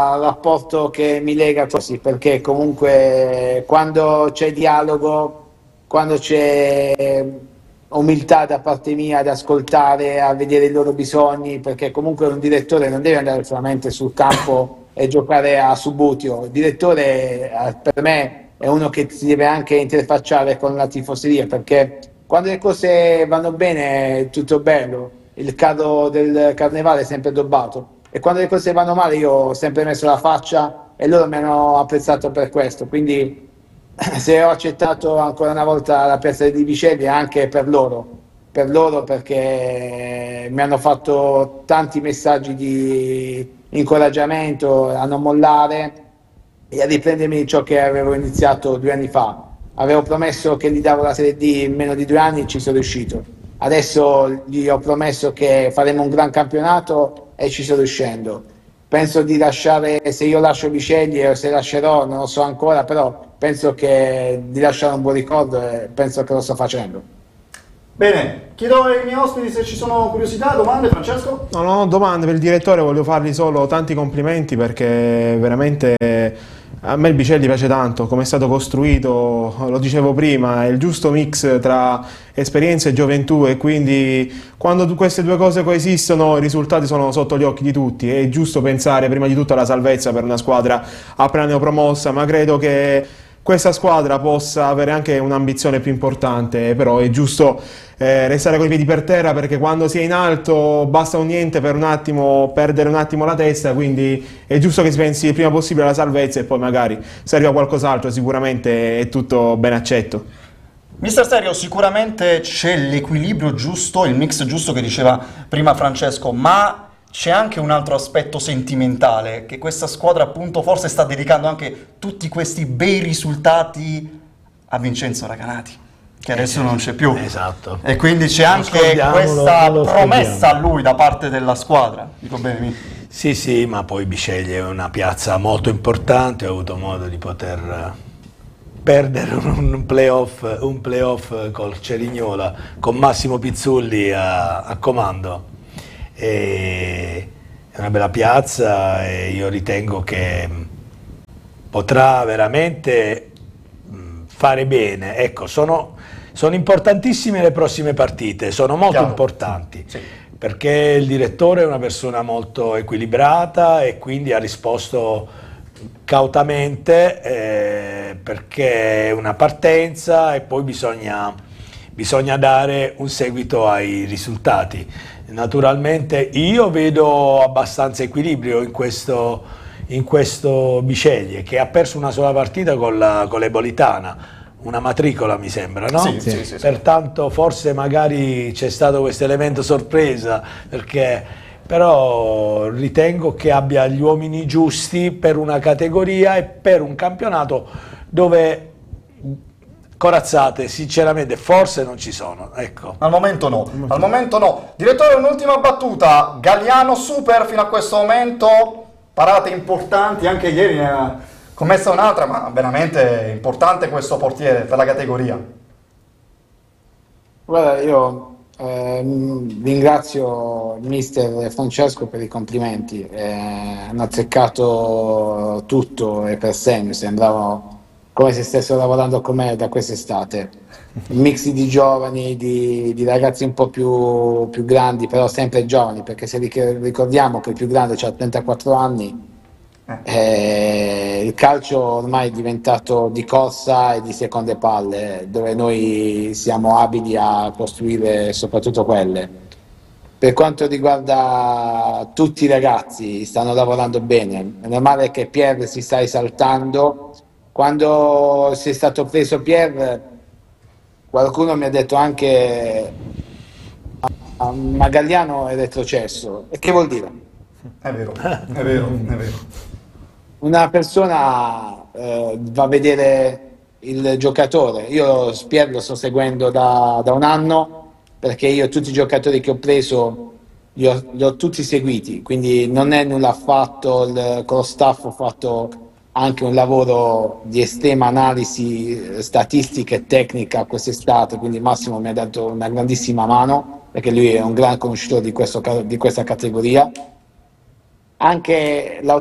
rapporto che mi lega così, perché comunque quando c'è dialogo, quando c'è umiltà da parte mia ad ascoltare, a vedere i loro bisogni, perché comunque un direttore non deve andare solamente sul campo e giocare a Subbuteo. Il direttore per me è uno che si deve anche interfacciare con la tifoseria, perché quando le cose vanno bene è tutto bello, il carro del carnevale è sempre addobbato, e quando le cose vanno male io ho sempre messo la faccia e loro mi hanno apprezzato per questo, quindi se ho accettato ancora una volta la piazza di Vicelli è anche per loro perché mi hanno fatto tanti messaggi di incoraggiamento a non mollare e a riprendermi ciò che avevo iniziato 2 anni fa. Avevo promesso che gli davo la Serie D in meno di 2 anni, ci sono riuscito. Adesso gli ho promesso che faremo un gran campionato e ci sto riuscendo. Penso di lasciare, se io lascio Vicelli o se lascerò, non lo so ancora, però penso che di lasciare un buon ricordo e penso che lo sto facendo. Bene, chiedo ai miei ospiti se ci sono curiosità, domande, Francesco? No, non ho domande per il direttore, voglio fargli solo tanti complimenti perché veramente a me il Vicelli piace tanto, come è stato costruito, lo dicevo prima, è il giusto mix tra esperienza e gioventù e quindi quando queste due cose coesistono i risultati sono sotto gli occhi di tutti. È giusto pensare prima di tutto alla salvezza per una squadra appena neopromossa, ma credo che questa squadra possa avere anche un'ambizione più importante, però è giusto restare con i piedi per terra perché quando si è in alto basta un niente per un attimo perdere un attimo la testa, quindi è giusto che si pensi il prima possibile alla salvezza e poi magari se arriva qualcos'altro sicuramente è tutto ben accetto. Mister Serio, sicuramente c'è l'equilibrio giusto, il mix giusto che diceva prima Francesco, ma c'è anche un altro aspetto sentimentale, che questa squadra appunto forse sta dedicando anche tutti questi bei risultati a Vincenzo Raganati, che adesso non c'è più. Esatto. E quindi c'è anche questa promessa a lui da parte della squadra. Dico bene, mi... Sì, sì, ma poi Bisceglie è una piazza molto importante, ho avuto modo di poter perdere un playoff col Cerignola con Massimo Pizzulli a comando. È una bella piazza e io ritengo che potrà veramente fare bene. Ecco, sono importantissime le prossime partite, sono molto importanti, sì. Perché il direttore è una persona molto equilibrata e quindi ha risposto cautamente perché è una partenza e poi bisogna dare un seguito ai risultati. Naturalmente io vedo abbastanza equilibrio in questo Bisceglie, che ha perso una sola partita con l'Ebolitana, una matricola mi sembra, no? Sì. Pertanto forse magari c'è stato questo elemento sorpresa, però ritengo che abbia gli uomini giusti per una categoria e per un campionato dove corazzate sinceramente forse non ci sono, ecco. Al momento no, al momento no. Direttore, un'ultima battuta, Galliano super fino a questo momento, parate importanti, anche ieri ne ha commessa un'altra, ma veramente importante questo portiere per la categoria. Guarda, io ringrazio il mister Francesco per i complimenti, hanno azzeccato tutto e per segno, sembravano come se stessero lavorando con me da quest'estate. Un mix di giovani, di ragazzi un po' più grandi, però sempre giovani, perché se ricordiamo che il più grande ha 34 anni, il calcio ormai è diventato di corsa e di seconde palle, dove noi siamo abili a costruire soprattutto quelle. Per quanto riguarda tutti i ragazzi, stanno lavorando bene. È normale che Pierre si sta esaltando. Quando si è stato preso Pierre, qualcuno mi ha detto anche ma Galliano è retrocesso. E che vuol dire? È vero, è vero, è vero. Una persona va a vedere il giocatore. Io Pierre lo sto seguendo da 1 anno, perché io tutti i giocatori che ho preso li ho tutti seguiti, quindi non è nulla affatto. Con lo staff ho fatto anche un lavoro di estrema analisi statistica e tecnica quest'estate, quindi Massimo mi ha dato una grandissima mano perché lui è un gran conoscitore di questa categoria. Anche